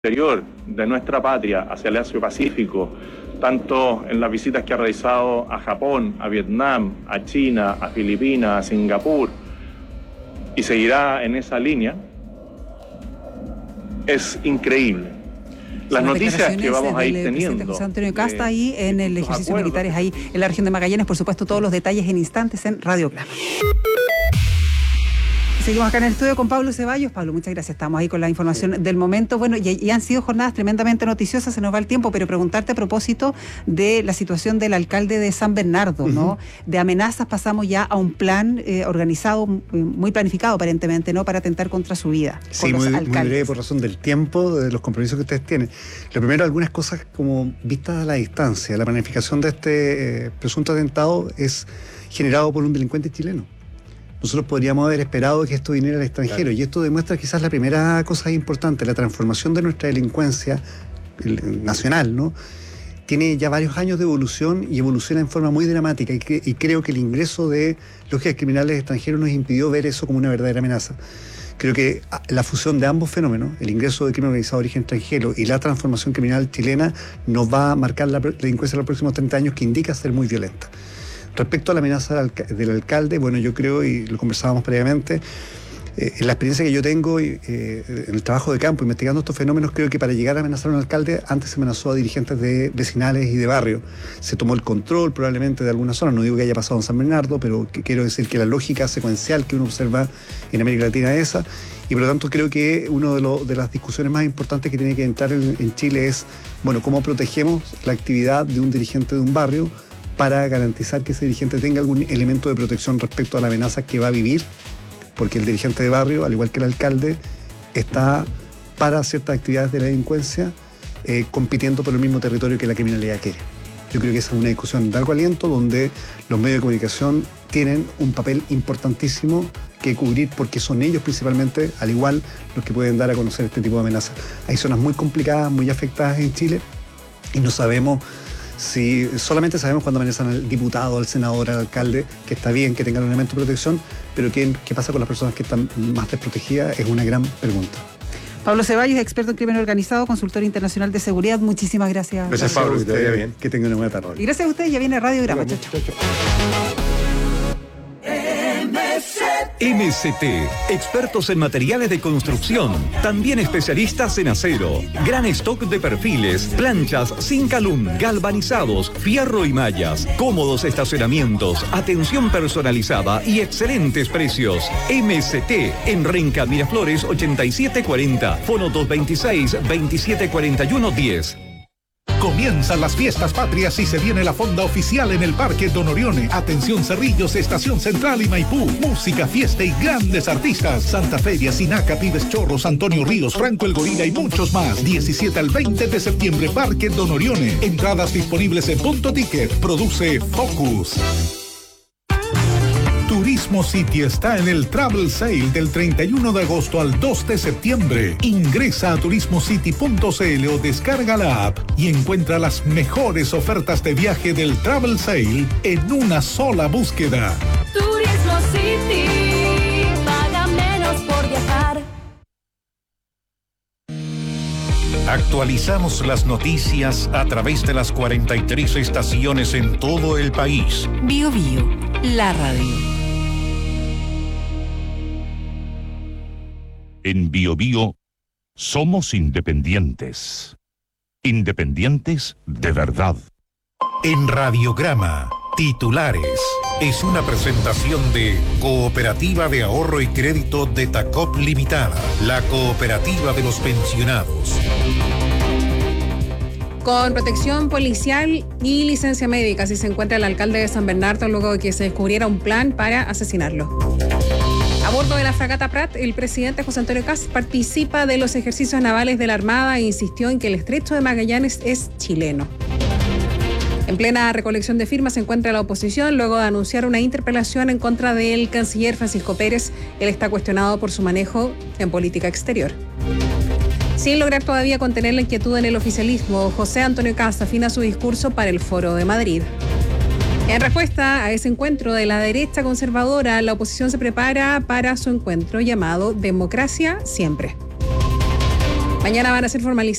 exterior de nuestra patria hacia el Asia-Pacífico, tanto en las visitas que ha realizado a Japón, a Vietnam, a China, a Filipinas, a Singapur, y seguirá en esa línea, es increíble. Las noticias que vamos a ir teniendo. José Antonio Casta ahí en el ejercicio militares ahí en la región de Magallanes, por supuesto todos los detalles en instantes en Radiograma. Seguimos acá en el estudio con Pablo Ceballos. Pablo, muchas gracias. Estamos ahí con la información del momento. Bueno, y han sido jornadas tremendamente noticiosas, se nos va el tiempo, pero preguntarte a propósito de la situación del alcalde de San Bernardo, ¿no? De amenazas pasamos ya a un plan organizado, muy planificado aparentemente, ¿no? Para atentar contra su vida. Sí, muy breve por razón del tiempo, de los compromisos que ustedes tienen. Lo primero, algunas cosas como vistas a la distancia. La planificación de este presunto atentado es generado por un delincuente chileno. Nosotros podríamos haber esperado que esto viniera al extranjero, claro. Y esto demuestra quizás la primera cosa importante, la transformación de nuestra delincuencia nacional, ¿no? Tiene ya varios años de evolución y evoluciona en forma muy dramática, y creo que el ingreso de logias criminales extranjeros nos impidió ver eso como una verdadera amenaza. Creo que la fusión de ambos fenómenos, el ingreso de crimen organizado de origen extranjero y la transformación criminal chilena, nos va a marcar la delincuencia de los próximos 30 años, que indica ser muy violenta. Respecto a la amenaza del alcalde, bueno, yo creo, y lo conversábamos previamente, en la experiencia que yo tengo en el trabajo de campo, investigando estos fenómenos, creo que para llegar a amenazar a un alcalde, antes se amenazó a dirigentes de vecinales y de barrio. Se tomó el control probablemente de algunas zonas, no digo que haya pasado en San Bernardo, pero quiero decir que la lógica secuencial que uno observa en América Latina es esa, y por lo tanto creo que una de las discusiones más importantes que tiene que entrar en Chile es, bueno, cómo protegemos la actividad de un dirigente de un barrio para garantizar que ese dirigente tenga algún elemento de protección respecto a la amenaza que va a vivir, porque el dirigente de barrio, al igual que el alcalde, está para ciertas actividades de la delincuencia compitiendo por el mismo territorio que la criminalidad quiere. Yo creo que esa es una discusión de largo aliento, donde los medios de comunicación tienen un papel importantísimo que cubrir, porque son ellos principalmente, al igual, los que pueden dar a conocer este tipo de amenazas. Hay zonas muy complicadas, muy afectadas en Chile, y no sabemos si solamente sabemos cuando amenazan al diputado, al senador, al alcalde, que está bien que tengan un elemento de protección, pero ¿qué pasa con las personas que están más desprotegidas? Es una gran pregunta. Pablo Ceballos, experto en crimen organizado, consultor internacional de seguridad. Muchísimas gracias. Gracias, Pablo, que te vaya bien. Que tengan una buena tarde. Y gracias a ustedes, ya viene Radiograma. Chau, chau. MCT, expertos en materiales de construcción, también especialistas en acero, gran stock de perfiles, planchas, Zinc-Alum, galvanizados, fierro y mallas, cómodos estacionamientos, atención personalizada y excelentes precios. MCT en Renca Miraflores 8740, fono 226-2741-10. Comienzan las fiestas patrias y se viene la fonda oficial en el Parque Don Orione. Atención Cerrillos, Estación Central y Maipú. Música, fiesta y grandes artistas. Santa Feria, Sinaca, Pibes Chorros, Antonio Ríos, Franco el Gorila y muchos más. 17 al 20 de septiembre, Parque Don Orione. Entradas disponibles en Punto Ticket. Produce Focus. Turismo City está en el Travel Sale del 31 de agosto al 2 de septiembre. Ingresa a turismocity.cl o descarga la app y encuentra las mejores ofertas de viaje del Travel Sale en una sola búsqueda. Turismo City, paga menos por viajar. Actualizamos las noticias a través de las 43 estaciones en todo el país. Bio Bio, la radio. En Bio Bio somos independientes. Independientes de verdad. En Radiograma, titulares. Es una presentación de Cooperativa de Ahorro y Crédito de Tacop Limitada, la cooperativa de los pensionados. Con protección policial y licencia médica, así se encuentra el alcalde de San Bernardo luego de que se descubriera un plan para asesinarlo. A bordo de la fragata Prat, el presidente José Antonio Cast participa de los ejercicios navales de la Armada e insistió en que el Estrecho de Magallanes es chileno. En plena recolección de firmas se encuentra la oposición luego de anunciar una interpelación en contra del canciller Francisco Pérez. Él está cuestionado por su manejo en política exterior. Sin lograr todavía contener la inquietud en el oficialismo, José Antonio Cast afina su discurso para el Foro de Madrid. En respuesta a ese encuentro de la derecha conservadora, la oposición se prepara para su encuentro llamado Democracia Siempre. Mañana van a ser formalizados